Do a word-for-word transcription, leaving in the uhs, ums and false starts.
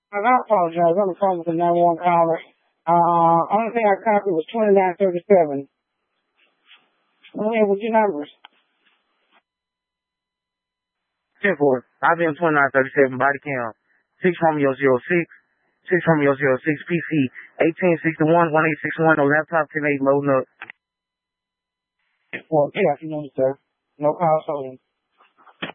I apologize. I'm on the phone with the nine one one caller. Uh, only thing I copied was twenty-nine thirty-seven. Go ahead with your numbers. ten four. I've been twenty-nine thirty-seven body cam. six Romeo zero six. six Romeo zero six P C. eighteen sixty-one one eight six one. On laptop ten eight loading up. Well, good afternoon, sir. No call, so